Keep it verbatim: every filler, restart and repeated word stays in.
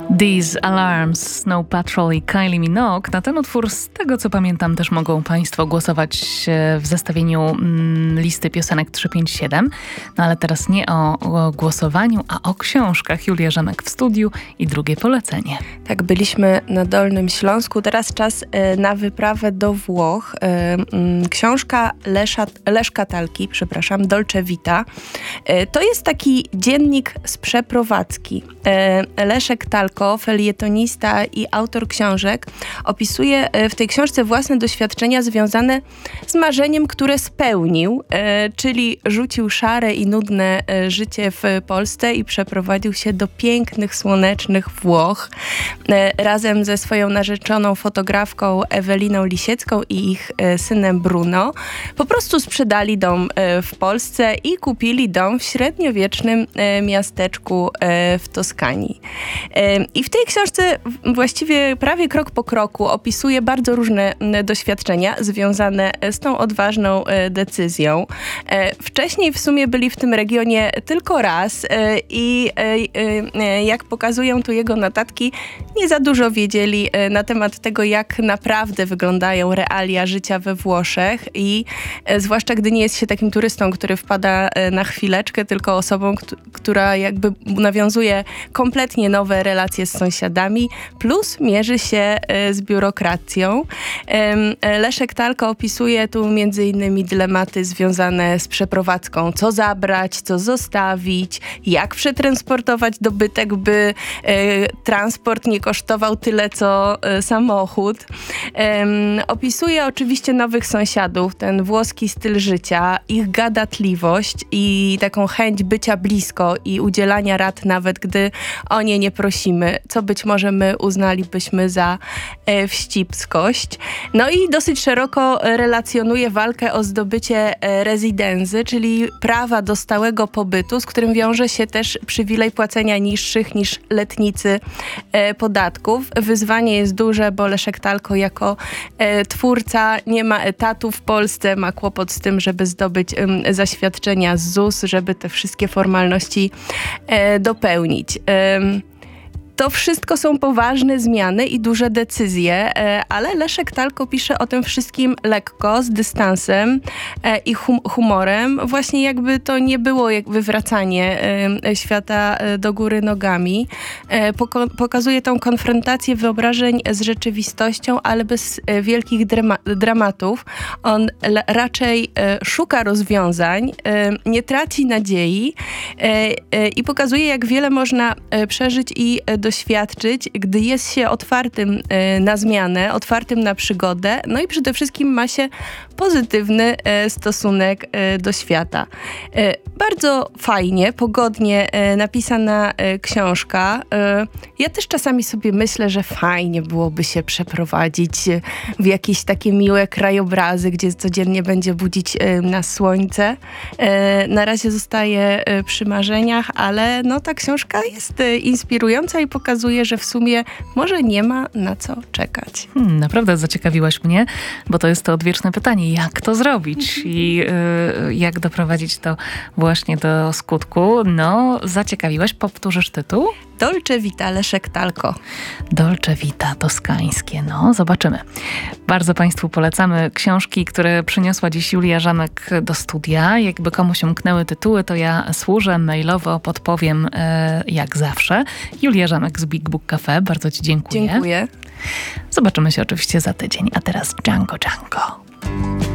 These Alarms, Snow Patrol i Kylie Minogue. Na ten utwór, z tego co pamiętam, też mogą Państwo głosować w zestawieniu mm, listy piosenek trzysta pięćdziesiąt siedem. No ale teraz nie o, o głosowaniu, a o książkach. Julia Rzemek w studiu i drugie polecenie. Tak, byliśmy na Dolnym Śląsku. Teraz czas e, na wyprawę do Włoch. E, m, książka Lesza, Leszka Talki, przepraszam, Dolce Vita. E, to jest taki dziennik z przeprowadzki. E, Leszek Talko, felietonista i autor książek, opisuje w tej książce własne doświadczenia związane z marzeniem, które spełnił, e, czyli rzucił szare i nudne e, życie w Polsce i przeprowadził się do pięknych, słonecznych Włoch. E, razem ze swoją narzeczoną fotografką Eweliną Lisiecką i ich e, synem Bruno po prostu sprzedali dom e, w Polsce i kupili dom w średniowiecznym e, miasteczku e, w Toskanii. E, I w tej książce właściwie prawie krok po kroku opisuje bardzo różne doświadczenia związane z tą odważną decyzją. Wcześniej w sumie byli w tym regionie tylko raz i jak pokazują tu jego notatki, nie za dużo wiedzieli na temat tego, jak naprawdę wyglądają realia życia we Włoszech i zwłaszcza gdy nie jest się takim turystą, który wpada na chwileczkę, tylko osobą, która jakby nawiązuje kompletnie nowe relacje z sąsiadami, plus mierzy się z biurokracją. Leszek Talko opisuje tu między innymi dylematy związane z przeprowadzką. Co zabrać, co zostawić, jak przetransportować dobytek, by transport nie kosztował tyle, co samochód. Opisuje oczywiście nowych sąsiadów, ten włoski styl życia, ich gadatliwość i taką chęć bycia blisko i udzielania rad, nawet gdy o nie nie prosimy, co być może my uznalibyśmy za e, wścibskość. No i dosyć szeroko relacjonuje walkę o zdobycie e, rezydenzy, czyli prawa do stałego pobytu, z którym wiąże się też przywilej płacenia niższych niż letnicy e, podatków. Wyzwanie jest duże, bo Leszek Talko jako e, twórca nie ma etatu w Polsce, ma kłopot z tym, żeby zdobyć e, zaświadczenia z Z U S, żeby te wszystkie formalności e, dopełnić. E, To wszystko są poważne zmiany i duże decyzje, ale Leszek Talko pisze o tym wszystkim lekko, z dystansem i hum- humorem. Właśnie jakby to nie było jak wywracanie świata do góry nogami. Poko- pokazuje tą konfrontację wyobrażeń z rzeczywistością, ale bez wielkich drama- dramatów. On l- raczej szuka rozwiązań, nie traci nadziei i pokazuje, jak wiele można przeżyć i doświadczyć, gdy jest się otwartym e, na zmianę, otwartym na przygodę, no i przede wszystkim ma się pozytywny e, stosunek e, do świata. E, bardzo fajnie, pogodnie e, napisana e, książka. E, ja też czasami sobie myślę, że fajnie byłoby się przeprowadzić w jakieś takie miłe krajobrazy, gdzie codziennie będzie budzić e, nas słońce. E, na razie zostaję e, przy marzeniach, ale no ta książka jest e, inspirująca i pokazuje, że w sumie może nie ma na co czekać. Hmm, naprawdę zaciekawiłaś mnie, bo to jest to odwieczne pytanie, jak to zrobić i yy, jak doprowadzić to właśnie do skutku. No, zaciekawiłaś, powtórzysz tytuł? Dolce Vita, Leszek Talko. Dolce Vita, toskańskie. No, zobaczymy. Bardzo Państwu polecamy książki, które przyniosła dziś Julia Rzemek do studia. Jakby komuś umknęły tytuły, to ja służę mailowo, podpowiem e, jak zawsze. Julia Rzemek z Big Book Cafe. Bardzo Ci dziękuję. Dziękuję. Zobaczymy się oczywiście za tydzień. A teraz Django Django.